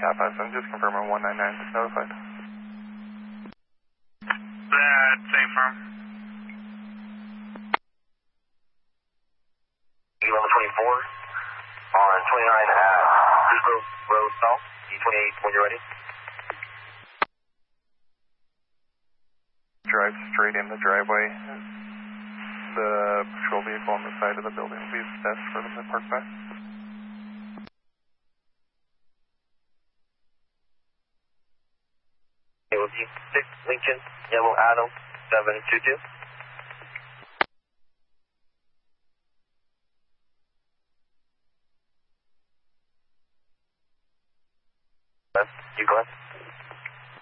I'm just confirming 199 is notified. That same firm. Level 24 on 29 at Cruise Road South, E28 when you're ready. Drive straight in the driveway. The patrol vehicle on the side of the building will be best for them to park by. It will be 6 Lincoln, Yellow Adam, 722. You go ahead.